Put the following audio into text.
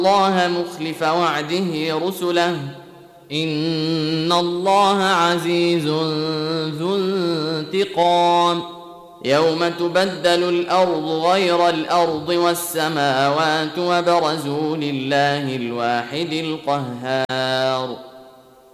الله مخلف وعده رسله إن الله عزيز ذو انتقام يوم تبدل الأرض غير الأرض والسماوات وبرزوا لله الواحد القهار